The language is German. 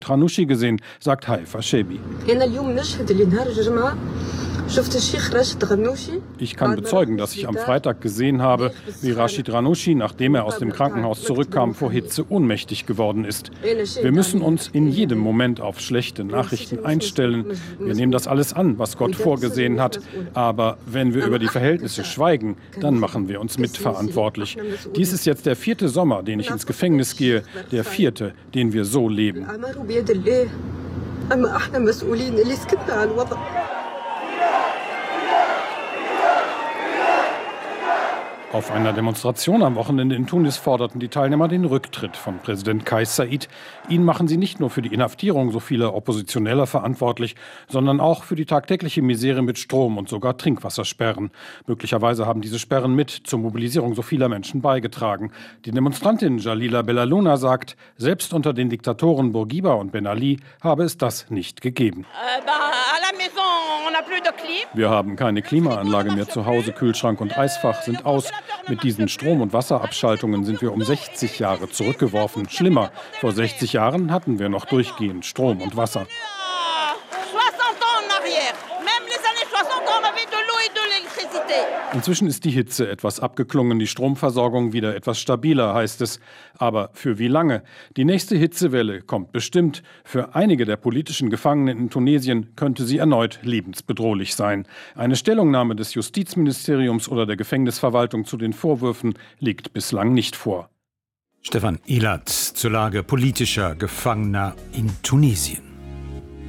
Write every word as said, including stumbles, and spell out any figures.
Ranouchi gesehen, sagt Haifa Shebi. Ich kann bezeugen, dass ich am Freitag gesehen habe, wie Rashid Ranouchi, nachdem er aus dem Krankenhaus zurückkam, vor Hitze ohnmächtig geworden ist. Wir müssen uns in jedem Moment auf schlechte Nachrichten einstellen. Wir nehmen das alles an, was Gott vorgesehen hat. Aber wenn wir über die Verhältnisse schweigen, dann machen wir uns mitverantwortlich. Dies ist jetzt der vierte Sommer, den ich ins Gefängnis gehe, der vierte, den wir so leben. Auf einer Demonstration am Wochenende in Tunis forderten die Teilnehmer den Rücktritt von Präsident Kais Saied. Ihn machen sie nicht nur für die Inhaftierung so vieler Oppositioneller verantwortlich, sondern auch für die tagtägliche Misere mit Strom und sogar Trinkwassersperren. Möglicherweise haben diese Sperren mit zur Mobilisierung so vieler Menschen beigetragen. Die Demonstrantin Jalila Belalouna sagt, selbst unter den Diktatoren Bourguiba und Ben Ali habe es das nicht gegeben. Wir haben keine Klimaanlage mehr zu Hause, Kühlschrank und Eisfach sind aus. Mit diesen Strom- und Wasserabschaltungen sind wir um sechzig Jahre zurückgeworfen. Schlimmer, vor sechzig Jahren hatten wir noch durchgehend Strom und Wasser. Inzwischen ist die Hitze etwas abgeklungen, die Stromversorgung wieder etwas stabiler, heißt es. Aber für wie lange? Die nächste Hitzewelle kommt bestimmt. Für einige der politischen Gefangenen in Tunesien könnte sie erneut lebensbedrohlich sein. Eine Stellungnahme des Justizministeriums oder der Gefängnisverwaltung zu den Vorwürfen liegt bislang nicht vor. Stefan Ilert zur Lage politischer Gefangener in Tunesien.